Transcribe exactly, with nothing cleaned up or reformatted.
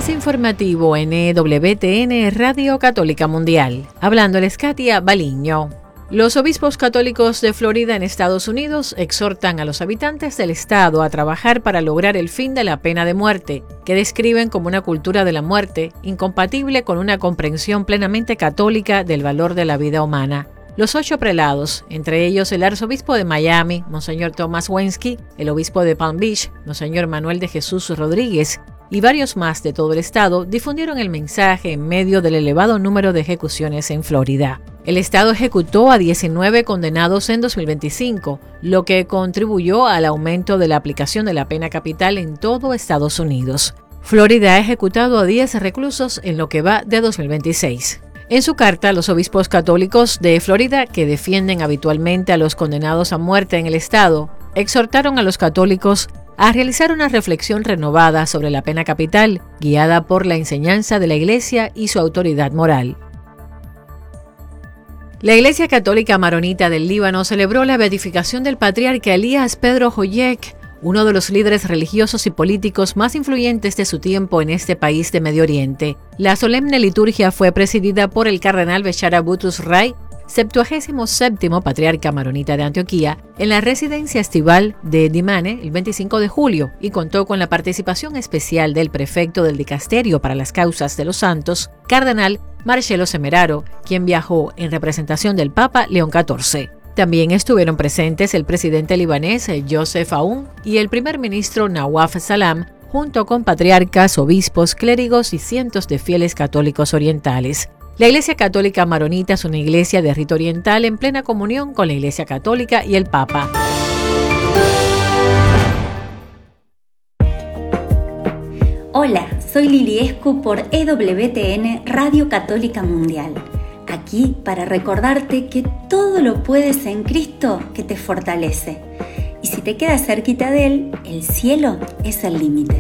Avance informativo en E W T N Radio Católica Mundial. Hablándoles Katia Baliño. Los obispos católicos de Florida en Estados Unidos exhortan a los habitantes del estado a trabajar para lograr el fin de la pena de muerte, que describen como una cultura de la muerte incompatible con una comprensión plenamente católica del valor de la vida humana. Los ocho prelados, entre ellos el arzobispo de Miami, Monseñor Thomas Wensky, el obispo de Palm Beach, Monseñor Manuel de Jesús Rodríguez, y varios más de todo el estado, difundieron el mensaje en medio del elevado número de ejecuciones en Florida. El estado ejecutó a diecinueve condenados en dos mil veinticinco, lo que contribuyó al aumento de la aplicación de la pena capital en todo Estados Unidos. Florida ha ejecutado a diez reclusos en lo que va de dos mil veintiséis. En su carta, los obispos católicos de Florida, que defienden habitualmente a los condenados a muerte en el estado, exhortaron a los católicos a realizar una reflexión renovada sobre la pena capital, guiada por la enseñanza de la Iglesia y su autoridad moral. La Iglesia Católica Maronita del Líbano celebró la beatificación del patriarca Elías Pedro Joyek, uno de los líderes religiosos y políticos más influyentes de su tiempo en este país de Medio Oriente. La solemne liturgia fue presidida por el cardenal Bechara Butrus Ray, septuagésimo séptimo patriarca maronita de Antioquía, en la residencia estival de Dimane el veinticinco de julio, y contó con la participación especial del prefecto del Dicasterio para las Causas de los Santos, cardenal Marcelo Semeraro, quien viajó en representación del Papa León catorce. También estuvieron presentes el presidente libanés Joseph Aoun y el primer ministro Nawaf Salam, junto con patriarcas, obispos, clérigos y cientos de fieles católicos orientales. La Iglesia Católica Maronita es una iglesia de rito oriental en plena comunión con la Iglesia Católica y el Papa. Hola, soy Lili Escu por E W T N Radio Católica Mundial. Aquí para recordarte que todo lo puedes en Cristo que te fortalece. Y si te quedas cerquita de Él, el cielo es el límite.